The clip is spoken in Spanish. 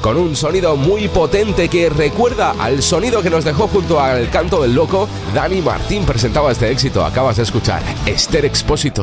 con un sonido muy potente que recuerda al sonido que nos dejó junto al Canto del Loco. Dani Martín presentaba este éxito. Acabas de escuchar Esther Expósito.